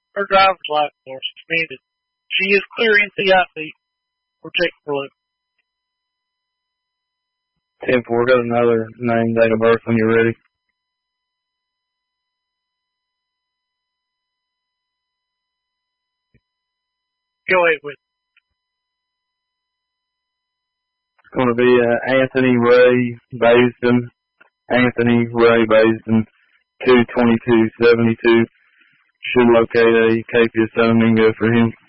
Her driver's license are suspended. She is clear NCIC. We're checking for Luke. 10-4, got another name, date of birth when you're ready. Go ahead with it. It's going to be Anthony Ray Baisden. Anthony Ray Baisden, 22272. Should locate a KPS Domingo for him.